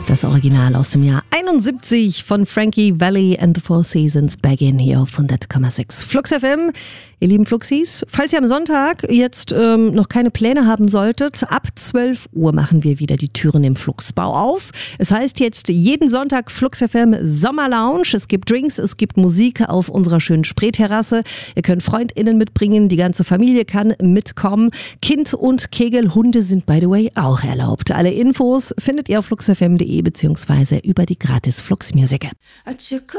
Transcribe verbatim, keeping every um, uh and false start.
Das Original aus dem Jahr einundsiebzig von Frankie Valli and the Four Seasons, Back In hier auf hundert Komma sechs Flux F M. Ihr lieben Fluxis, falls ihr am Sonntag jetzt ähm, noch keine Pläne haben solltet, ab zwölf Uhr machen wir wieder die Türen im Fluxbau auf. Es heißt jetzt jeden Sonntag Flux F M Sommerlounge. Es gibt Drinks, es gibt Musik auf unserer schönen Spreeterrasse. Ihr könnt FreundInnen mitbringen, die ganze Familie kann mitkommen. Kind- und Kegelhunde sind by the way auch erlaubt. Alle Infos findet ihr auf flux f m punkt d e beziehungsweise über die gratis Flux Music App.